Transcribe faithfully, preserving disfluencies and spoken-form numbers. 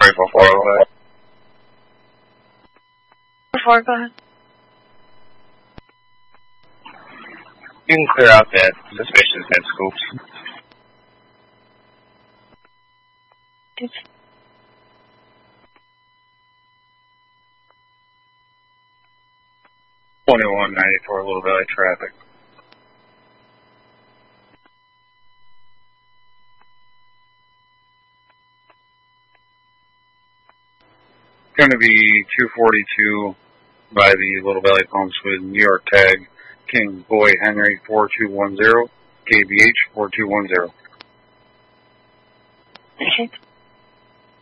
Rifle four oh five. Four, go ahead. You can clear out that suspicious head scoops. It's twenty-one ninety-four Little Valley traffic. Going to be two forty-two by the Little Valley pumps with New York tag King Boy Henry four two one zero, K B H four two one zero. okay.